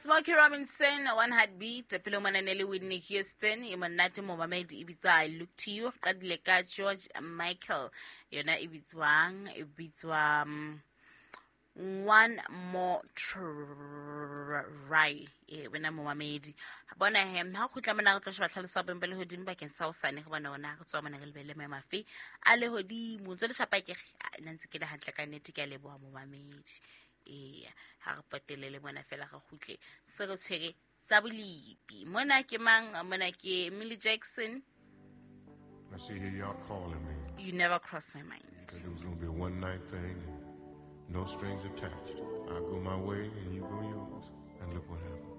Smokey Robinson, One Heartbeat, Pelo Mananelli Whitney Houston, Imanati Mohamed Ibiza, I Look to You, Kadleka George Michael, Yona Ibizwang, Ibizwa, One More Try, when I'm Mohamed. Bona him, how could Lamana Battle Sabin Belhodim back in South Sani, Havana, Soman Bele Mafi, Alehodi, Munzel Shapaki, Nancy Kida Hatlaka Netica Lebo Mohamed. Ha re patelele mona fela ga gutle se re tshwere tsa bolipi mona ke mang mona ke Millie Jackson. I see here y'all calling me. You never crossed my mind. Said it was gonna be a one night thing and no strings attached. I go my way and you go yours, and look what happened.